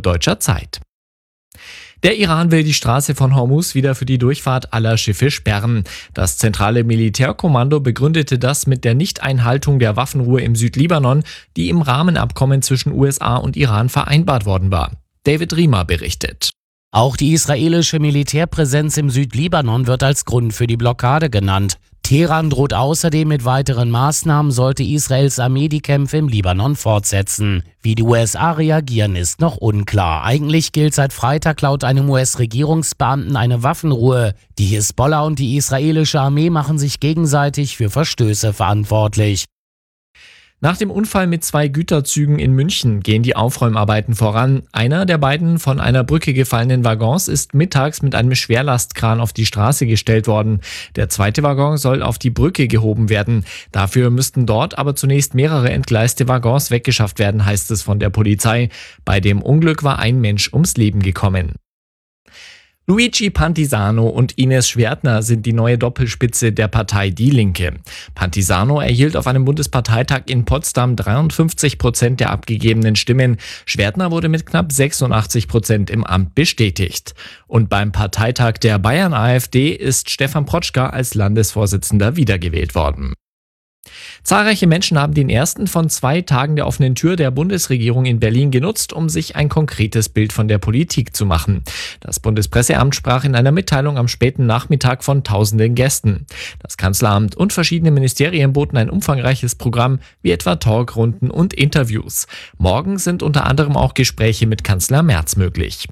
deutscher Zeit. Der Iran will die Straße von Hormuz wieder für die Durchfahrt aller Schiffe sperren. Das zentrale Militärkommando begründete das mit der Nichteinhaltung der Waffenruhe im Südlibanon, die im Rahmenabkommen zwischen USA und Iran vereinbart worden war. David Riemer berichtet. Auch die israelische Militärpräsenz im Südlibanon wird als Grund für die Blockade genannt. Teheran droht außerdem mit weiteren Maßnahmen, sollte Israels Armee die Kämpfe im Libanon fortsetzen. Wie die USA reagieren, ist noch unklar. Eigentlich gilt seit Freitag laut einem US-Regierungsbeamten eine Waffenruhe. Die Hisbollah und die israelische Armee machen sich gegenseitig für Verstöße verantwortlich. Nach dem Unfall mit 2 Güterzügen in München gehen die Aufräumarbeiten voran. Einer der beiden von einer Brücke gefallenen Waggons ist mittags mit einem Schwerlastkran auf die Straße gestellt worden. Der zweite Waggon soll auf die Brücke gehoben werden. Dafür müssten dort aber zunächst mehrere entgleiste Waggons weggeschafft werden, heißt es von der Polizei. Bei dem Unglück war ein Mensch ums Leben gekommen. Luigi Pantisano und Ines Schwertner sind die neue Doppelspitze der Partei Die Linke. Pantisano erhielt auf einem Bundesparteitag in Potsdam 53% der abgegebenen Stimmen. Schwertner wurde mit knapp 86% im Amt bestätigt. Und beim Parteitag der Bayern-AfD ist Stefan Protschka als Landesvorsitzender wiedergewählt worden. Zahlreiche Menschen haben den ersten von 2 Tagen der offenen Tür der Bundesregierung in Berlin genutzt, um sich ein konkretes Bild von der Politik zu machen. Das Bundespresseamt sprach in einer Mitteilung am späten Nachmittag von tausenden Gästen. Das Kanzleramt und verschiedene Ministerien boten ein umfangreiches Programm, wie etwa Talkrunden und Interviews. Morgen sind unter anderem auch Gespräche mit Kanzler Merz möglich.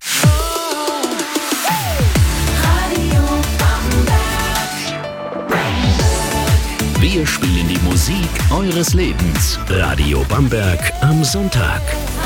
Wir spielen die Musik eures Lebens. Radio Bamberg am Sonntag.